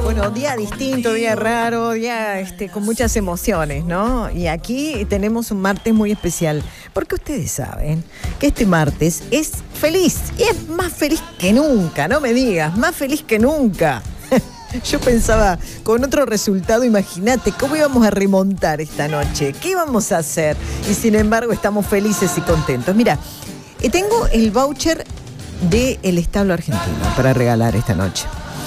Bueno, día distinto, día raro, día con muchas emociones, ¿no? Y aquí tenemos un martes muy especial, porque ustedes saben que este martes es feliz, y es más feliz que nunca, no me digas, más feliz que nunca. Yo pensaba, con otro resultado, imagínate cómo íbamos a remontar esta noche, qué íbamos a hacer, y sin embargo estamos felices y contentos. Mira, tengo el voucher del Establo Argentino para regalar esta noche.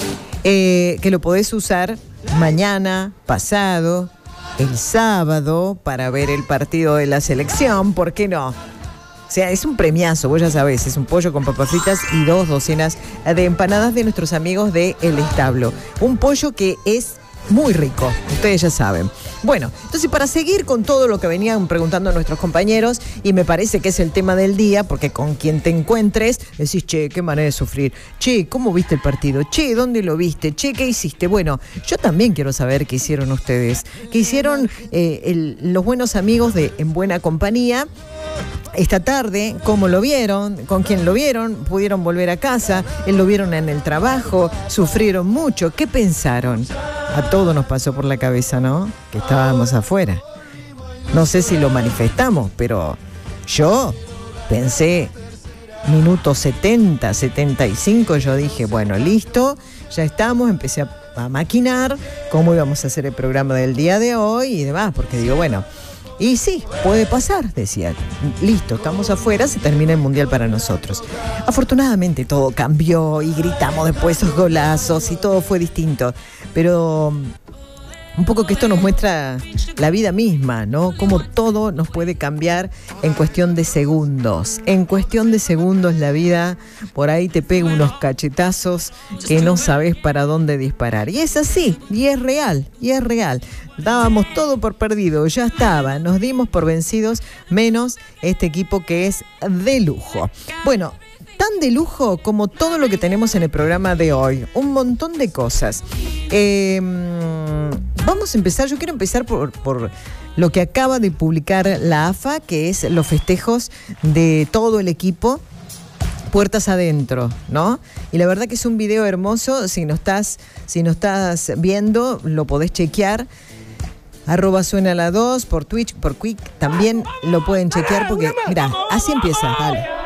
Que lo podés usar mañana, pasado, el sábado para ver el partido de la selección, ¿por qué no? O sea, es un premiazo, vos ya sabés, es un pollo con papas fritas y 2 docenas de empanadas de nuestros amigos de El Establo. Un pollo que es muy rico, ustedes ya saben. Bueno, entonces para seguir con todo lo que venían preguntando nuestros compañeros, y me parece que es el tema del día, porque con quien te encuentres, decís, che, qué manera de sufrir, che, ¿cómo viste el partido? Che, ¿dónde lo viste? Che, ¿qué hiciste? Bueno, yo también quiero saber qué hicieron ustedes, qué hicieron los buenos amigos de En Buena Compañía esta tarde, cómo lo vieron, con quién lo vieron, pudieron volver a casa, lo vieron en el trabajo, sufrieron mucho, ¿qué pensaron? A todos nos pasó por la cabeza, ¿no? Que estábamos afuera. No sé si lo manifestamos, pero yo pensé, minuto 70, 75, yo dije, bueno, listo, ya estamos, empecé a maquinar cómo íbamos a hacer el programa del día de hoy y demás, porque digo, bueno, y sí, puede pasar, decía, listo, estamos afuera, se termina el Mundial para nosotros. Afortunadamente todo cambió y gritamos después esos golazos y todo fue distinto, pero un poco que esto nos muestra la vida misma, ¿no? Cómo todo nos puede cambiar en cuestión de segundos. En cuestión de segundos la vida por ahí te pega unos cachetazos que no sabes para dónde disparar. Y es así, y es real, y es real. Dábamos todo por perdido, ya estaba, nos dimos por vencidos, menos este equipo que es de lujo. Bueno, tan de lujo como todo lo que tenemos en el programa de hoy. Un montón de cosas. Vamos a empezar, yo quiero empezar por lo que acaba de publicar la AFA, que es los festejos de todo el equipo, puertas adentro, ¿no? Y la verdad que es un video hermoso, si no estás viendo, lo podés chequear. @suena la 2 por Twitch, por Quick, también lo pueden chequear porque, mirá, así empieza, dale.